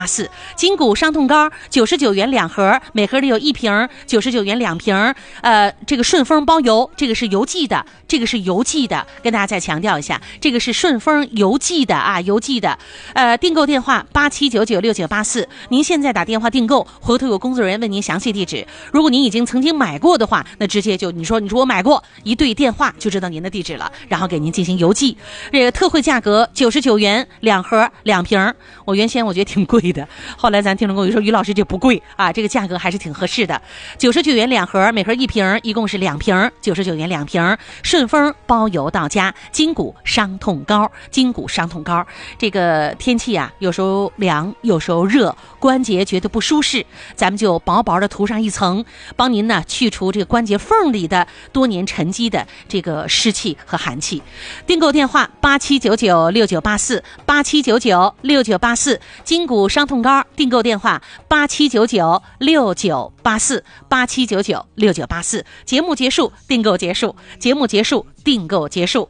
4筋骨伤痛膏99元2盒，每盒里有1瓶，99元2瓶。这个顺丰包邮，这个是邮寄的，跟大家再强调一下，这个是顺丰邮寄的啊，邮寄的。订购电话87996984，您现在打电话订购，回头有工作人员问您详细地址。如果您已经曾经买过的话，那直接就你说我买过，一对电话就知道您的地址了，然后给您进行邮寄。这个特惠价格99元2盒2瓶，原先我觉得挺贵的，后来咱听众跟我说，于老师这不贵啊，这个价格还是挺合适的。99元2盒，每盒1瓶，一共是2瓶，99元2瓶，顺丰包邮到家。筋骨伤痛膏，这个天气啊，有时候凉，有时候热，关节觉得不舒适，咱们就薄薄的涂上一层，帮您呢去除这个关节缝里的多年沉积的这个湿气和寒气。订购电话87996984，87996984，筋骨伤痛膏订购电话87996984，87996984。节目结束，订购结束，节目结束，订购结束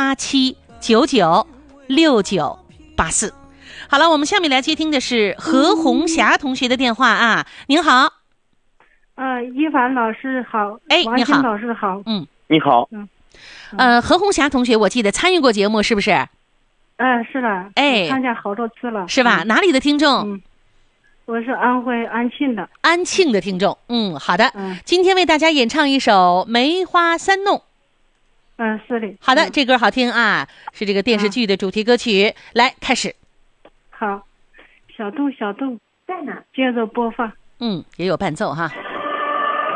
，87996984。好了，我们下面来接听的是何红霞同学的电话啊。您好。 一凡老师好。王鑫老师好。 你好。 何红霞同学，我记得参与过节目是不是？ 是的。参加好多次了。 是吧？哪里的听众？ 我是安徽安庆的。 安庆的听众。好的。今天为大家演唱一首《梅花三弄》。 是的。 好的，这歌好听啊，是这个电视剧的主题歌曲。来，开始。 好，小动在哪？接着播放。 也有伴奏哈。